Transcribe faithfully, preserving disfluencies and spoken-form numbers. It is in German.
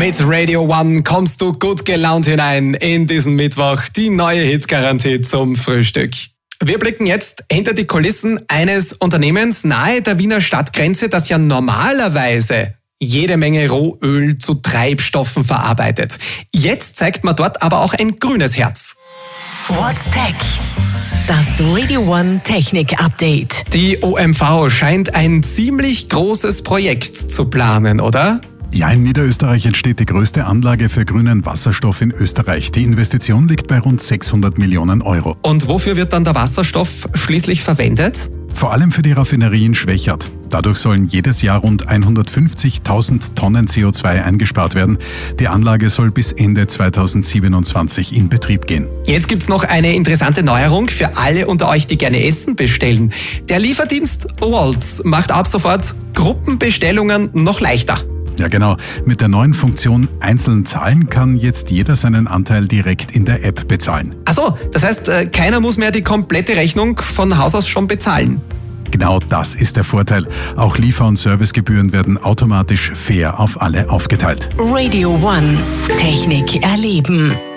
Mit Radio One kommst du gut gelaunt hinein in diesen Mittwoch, die neue Hitgarantie zum Frühstück. Wir blicken jetzt hinter die Kulissen eines Unternehmens nahe der Wiener Stadtgrenze, das ja normalerweise jede Menge Rohöl zu Treibstoffen verarbeitet. Jetzt zeigt man dort aber auch ein grünes Herz. What's Tech? Das Radio One Technik Update. Die O M V scheint ein ziemlich großes Projekt zu planen, oder? Ja, in Niederösterreich entsteht die größte Anlage für grünen Wasserstoff in Österreich. Die Investition liegt bei rund sechshundert Millionen Euro. Und wofür wird dann der Wasserstoff schließlich verwendet? Vor allem für die Raffinerie in Schwechat. Dadurch sollen jedes Jahr rund hundertfünfzigtausend Tonnen C O zwei eingespart werden. Die Anlage soll bis Ende zweitausendsiebenundzwanzig in Betrieb gehen. Jetzt gibt's noch eine interessante Neuerung für alle unter euch, die gerne Essen bestellen. Der Lieferdienst Wolt macht ab sofort Gruppenbestellungen noch leichter. Ja genau, mit der neuen Funktion einzeln zahlen kann jetzt jeder seinen Anteil direkt in der App bezahlen. Ach so, das heißt, keiner muss mehr die komplette Rechnung von Haus aus schon bezahlen. Genau das ist der Vorteil. Auch Liefer- und Servicegebühren werden automatisch fair auf alle aufgeteilt. Radio One Technik erleben.